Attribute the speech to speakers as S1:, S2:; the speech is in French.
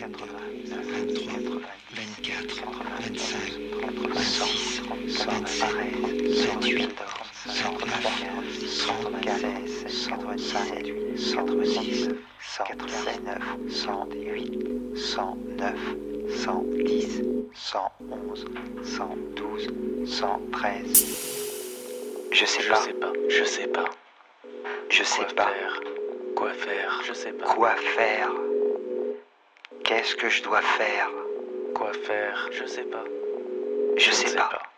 S1: 23, 24, 25, 26, 27, 28, 29, 30, 197, 106, 189, 108, 109, 110, 111, 112, 113. Je sais pas.
S2: Quoi faire, je sais pas.
S1: Quoi faire? Qu'est-ce que je dois faire?
S2: Quoi faire, je sais pas.
S1: Je sais pas.
S2: pas.